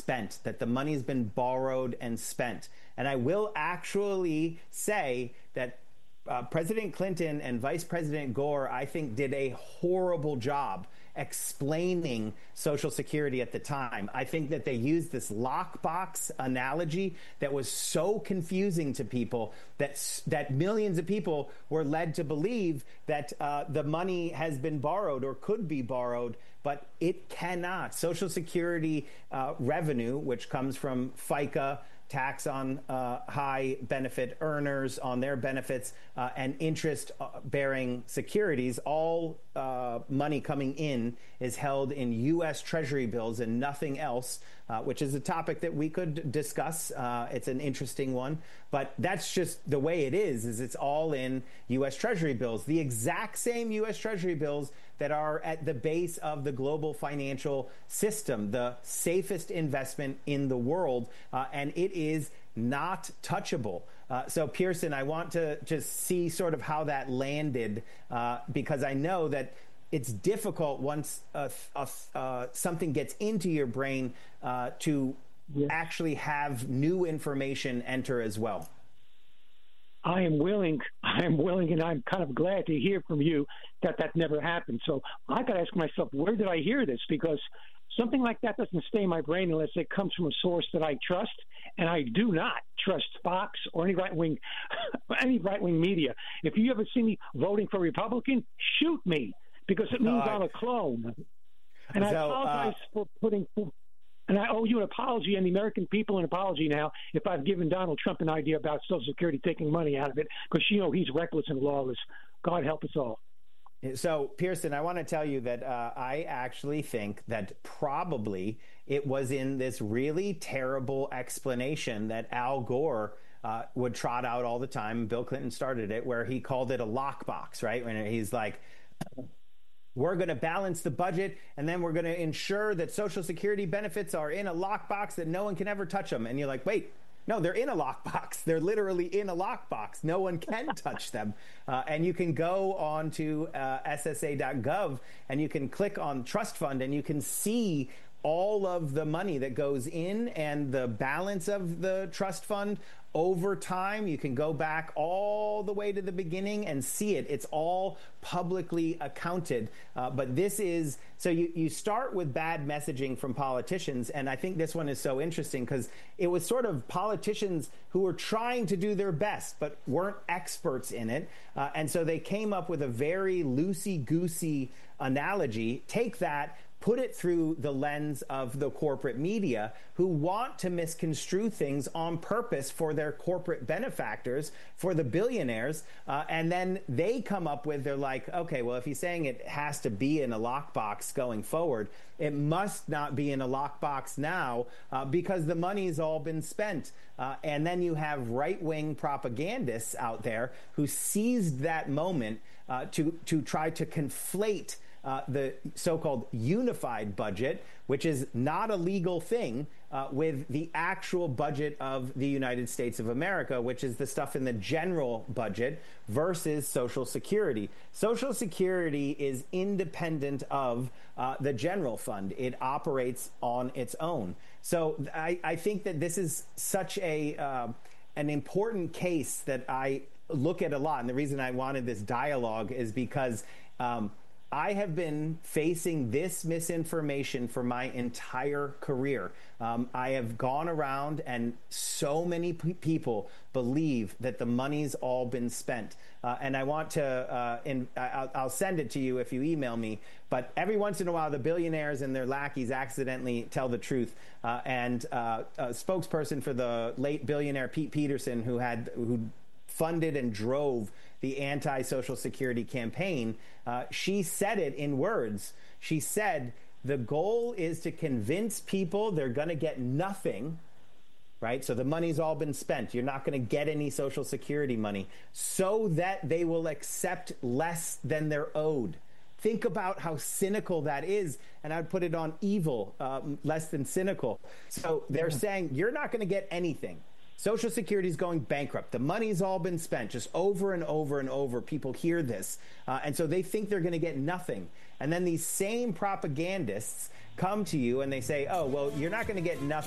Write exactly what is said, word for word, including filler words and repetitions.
spent, that the money's been borrowed and spent. And I will actually say that uh, President Clinton and Vice President Gore, I think, did a horrible job explaining Social Security at the time. I think that they used this lockbox analogy that was so confusing to people that that millions of people were led to believe that uh, the money has been borrowed or could be borrowed, but it cannot. Social Security uh, revenue, which comes from FICA, tax on uh, high benefit earners, on their benefits, uh, and interest-bearing securities, all uh, money coming in is held in U S Treasury bills and nothing else, uh, which is a topic that we could discuss. Uh, it's an interesting one, but that's just the way it is, is it's all in U S Treasury bills, the exact same U S Treasury bills that are at the base of the global financial system, the safest investment in the world, uh, and it is not touchable. Uh, so, Pearson, I want to just see sort of how that landed, uh, because I know that it's difficult once uh, uh, uh, something gets into your brain uh, to yeah. actually have new information enter as well. I am willing, I am willing, and I'm kind of glad to hear from you that that never happened. So I got to ask myself, where did I hear this? Because something like that doesn't stay in my brain unless it comes from a source that I trust, and I do not trust Fox or any right wing, any right wing media. If you ever see me voting for Republican, shoot me, because it means uh, I'm a clone. And so, I apologize uh, for putting. And I owe you an apology and the American people an apology now if I've given Donald Trump an idea about Social Security taking money out of it, because, you know, he's reckless and lawless. God help us all. So, Pearson, I want to tell you that uh, I actually think that probably it was in this really terrible explanation that Al Gore uh, would trot out all the time. Bill Clinton started it, where he called it a lockbox, right? When he's like, we're going to balance the budget, and then we're going to ensure that Social Security benefits are in a lockbox that no one can ever touch them. And you're like, wait, no, they're in a lockbox. They're literally in a lockbox. No one can touch them. Uh, and you can go on to uh, S S A dot gov, and you can click on trust fund, and you can see all of the money that goes in and the balance of the trust fund over time. You can go back all the way to the beginning and see it. It's all publicly accounted. Uh, but this is, so you, you start with bad messaging from politicians. And I think this one is so interesting because it was sort of politicians who were trying to do their best, but weren't experts in it. Uh, and so they came up with a very loosey-goosey analogy. Take that, put it through the lens of the corporate media, who want to misconstrue things on purpose for their corporate benefactors, for the billionaires. Uh, and then they come up with, they're like, okay, well, if he's saying it has to be in a lockbox going forward, it must not be in a lockbox now uh, because the money's all been spent. Uh, and then you have right-wing propagandists out there who seized that moment uh, to, to try to conflate Uh, the so-called unified budget, which is not a legal thing, uh, with the actual budget of the United States of America, which is the stuff in the general budget versus Social Security. Social Security is independent of uh, the general fund. It operates on its own. So I, I think that this is such a uh, an important case that I look at a lot. And the reason I wanted this dialogue is because um, I have been facing this misinformation for my entire career. Um, I have gone around, and so many p- people believe that the money's all been spent. Uh, and I want to, uh, in, I'll, I'll send it to you if you email me. But every once in a while, the billionaires and their lackeys accidentally tell the truth. Uh, and uh, a spokesperson for the late billionaire Pete Peterson, who had who funded and drove the anti-Social Security campaign, uh, she said it in words. She said, the goal is to convince people they're going to get nothing, right? So the money's all been spent. You're not going to get any Social Security money, so that they will accept less than they're owed. Think about how cynical that is. And I'd put it on evil, um, less than cynical. So they're saying you're not going to get anything. Social Security is going bankrupt. The money's all been spent, just over and over and over. People hear this. Uh, and so they think they're going to get nothing. And then these same propagandists come to you and they say, oh, well, you're not going to get nothing.